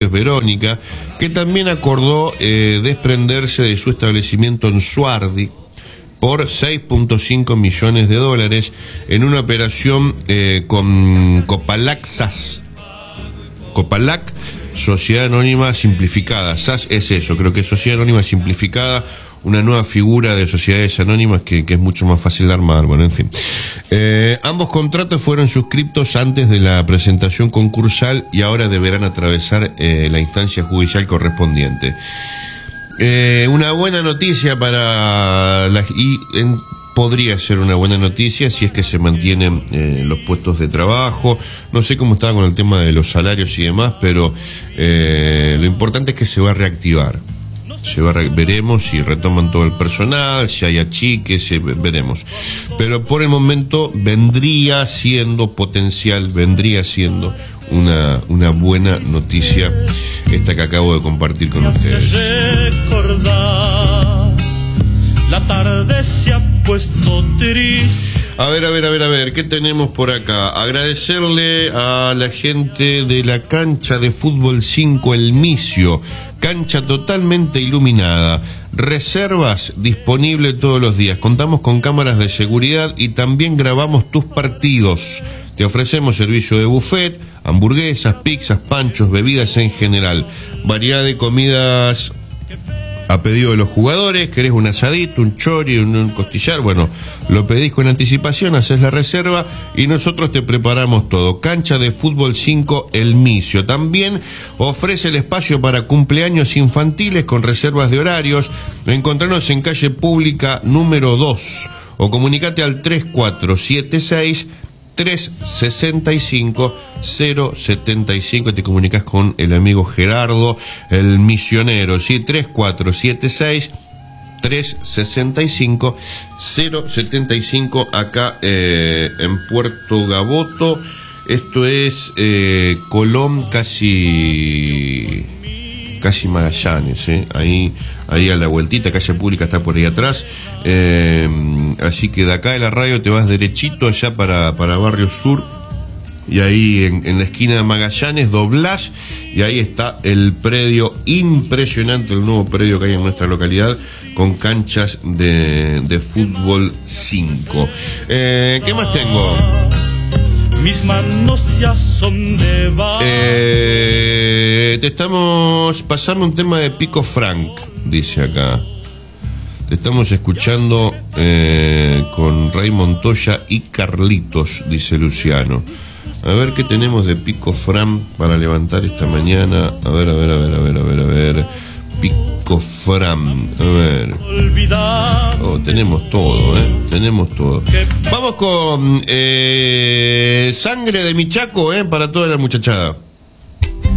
Deportes Verónica, que también acordó desprenderse de su establecimiento en Suardi por $6.5 millones en una operación con Copalac SAS. Copalac, Sociedad Anónima Simplificada. SAS es eso, creo que es Sociedad Anónima Simplificada, una nueva figura de sociedades anónimas que es mucho más fácil de armar. Bueno, en fin. Ambos contratos fueron suscriptos antes de la presentación concursal y ahora deberán atravesar la instancia judicial correspondiente. Una buena noticia para podría ser una buena noticia si es que se mantienen los puestos de trabajo. No sé cómo estaba con el tema de los salarios y demás, pero lo importante es que se va a reactivar. Veremos si retoman todo el personal, si hay achiques, veremos. Pero por el momento vendría siendo una buena noticia esta que acabo de compartir con ustedes. La tarde se ha puesto triste. A ver, ¿qué tenemos por acá? Agradecerle a la gente de la cancha de fútbol 5 El Micio, cancha totalmente iluminada, reservas disponible todos los días, contamos con cámaras de seguridad y también grabamos tus partidos. Te ofrecemos servicio de buffet, hamburguesas, pizzas, panchos, bebidas en general, variedad de comidas a pedido de los jugadores. ¿Querés un asadito, un chori, un costillar? Bueno, lo pedís con anticipación, haces la reserva y nosotros te preparamos todo. Cancha de fútbol 5 El Micio. También ofrece el espacio para cumpleaños infantiles con reservas de horarios. Encontranos en calle Pública número 2 o comunicate al 3476-365-075. Te comunicas con el amigo Gerardo, el misionero, ¿sí? 3476-365-075 acá en Puerto Gaboto. Esto es Colón, casi Magallanes, ahí a la vueltita. Calle Pública está por ahí atrás, así que de acá de la radio te vas derechito allá para Barrio Sur, y ahí en la esquina de Magallanes doblás y ahí está el predio impresionante, el nuevo predio que hay en nuestra localidad con canchas de fútbol 5. ¿Qué más tengo? Mis manos ya son de barro. Te estamos pasando un tema de Pico Frank, dice acá. Te estamos escuchando con Ray Montoya y Carlitos, dice Luciano. A ver qué tenemos de Pico Frank para levantar esta mañana. A ver. Pico Frank, a ver. Oh, tenemos todo, tenemos todo. Vamos con Sangre de mi Chaco, para toda la muchachada.